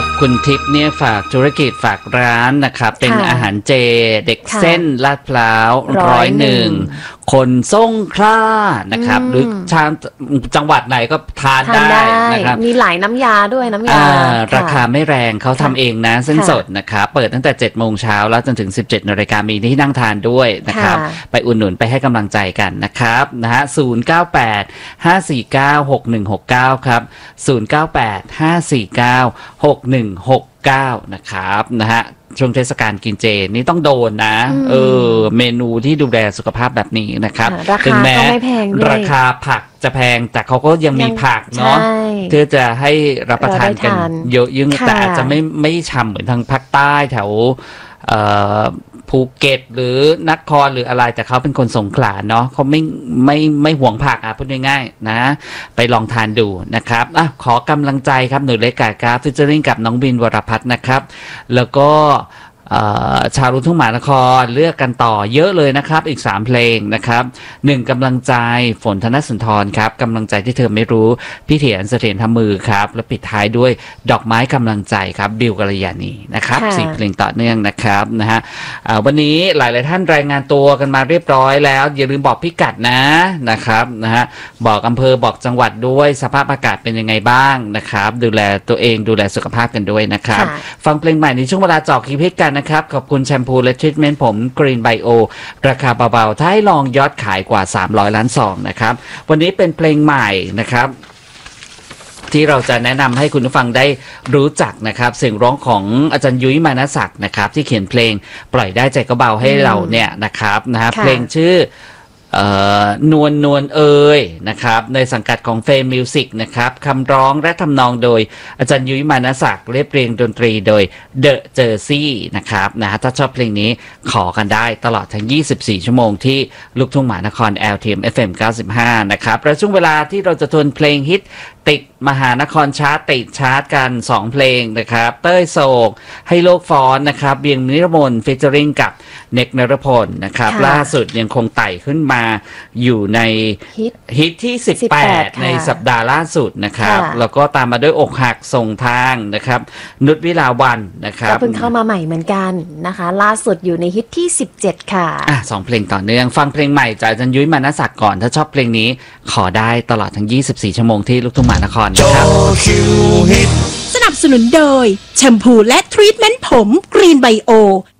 กับคุณทิพย์เนี่ยฝากธุรกิจฝากร้านนะครับเป็นอาหารเจเด็กเส้นลาดพร้าว101คนส่งคล้านะครับหรือชาวจังหวัดไหนก็ทานได้นะครับมีหลายน้ำยาด้วยน้ำยาราคาไม่แรงเขาทำเองนะเส้นสดนะครับเปิดตั้งแต่7 โมงเช้าแล้วจนถึง 17 นาฬิกามีที่นั่งทานด้วยนะครับไปอุดหนุนไปให้กำลังใจกันนะครับนะฮะ0985496169ครับ0985496169นะครับนะฮะช่วงเทศกาลกินเจนี่ต้องโดนนะเมนูที่ดูแลสุขภาพแบบนี้นะครับถึงแม้ราคาผักจะแพงแต่เขาก็ยังมีผักเนาะเพื่อจะให้รับประทานกันเยอะยิ่งแต่อาจจะไม่ช่ำเหมือนทางภาคใต้แถวภูเก็ตหรือนครหรืออะไรแต่เขาเป็นคนสงขลาเนาะเขาไม่ห่วงผักพูดง่ายๆนะไปลองทานดูนะครับขอกำลังใจครับหนูเล็กกากาฟิชเจอริ่งกับน้องบินวรพัฒน์นะครับแล้วก็ชาวรุ่งทุ่งมหานครเลือกกันต่อเยอะเลยนะครับอีก3เพลงนะครับ1กำลังใจฝนธนสุนทรครับกำลังใจที่เธอไม่รู้พี่เถียนเสถียรทำมือครับและปิดท้ายด้วยดอกไม้กำลังใจครับบิวกัลยาณีนะครับ4เพลงต่อเนื่องนะครับนะฮะวันนี้หลายๆท่านรายงานตัวกันมาเรียบร้อยแล้วอย่าลืมบอกพิกัดนะครับนะฮะบอกอำเภอบอกจังหวัดด้วยสภาพอากาศเป็นยังไงบ้างนะครับดูแลตัวเองดูแลสุขภาพกันด้วยนะครับฟังเพลงใหม่ในช่วงเวลาเจาะคีย์เพชรกันนะครับขอบคุณแชมพูและทรีทเมนต์ผมกรีนไบโอราคาเบาๆถ้าให้ลองยอดขายกว่า300 ล้านซองนะครับวันนี้เป็นเพลงใหม่นะครับที่เราจะแนะนำให้คุณผู้ฟังได้รู้จักนะครับเสียงร้องของอาจารย์ยุ้ยมานศักดิ์นะครับที่เขียนเพลงปล่อยได้ใจก็เบาให้เราเนี่ยนะครับเพลงชื่อนวลเอ่ยนะครับในสังกัดของเฟรมมิวสิกนะครับคำร้องและทำนองโดยอาจารย์ยุ้ยมานศักดิ์เรียบเรียงดนตรีโดยเดอะเจอร์ซี่นะครับถ้าชอบเพลงนี้ขอกันได้ตลอดทั้ง24 ชั่วโมงที่ลูกทุ่งมหานคร LTM FM 95นะครับและช่วงเวลาที่เราจะทวนเพลงฮิตติดมหานครชาร์ตติดชาร์ตกัน2เพลงนะครับเต้ยโศกให้โลกฟ้อนนะครับเบียงนิรมนฟีเจอริงกับเน็กนรพลนะครับล่าสุดยังคงไต่ขึ้นมาอยู่ในฮิตที่18ในสัปดาห์ล่าสุดนะครับแล้วก็ตามมาด้วยอกหักส่งทางนะครับนุชวิลาวันนะครับก็เพิ่งเข้ามาใหม่เหมือนกันนะคะล่าสุดอยู่ในฮิตที่17ค่ะ 2เพลงต่อเนื่องฟังเพลงใหม่จากอาจารย์ยุ้ยมานศักดิ์ก่อนถ้าชอบเพลงนี้ขอได้ตลอดทั้ง24 ชั่วโมงที่ลูกทุ่งมหานครนะครับสนับสนุนโดยแชมพูและทรีทเมนต์ผมกรีนไบโอ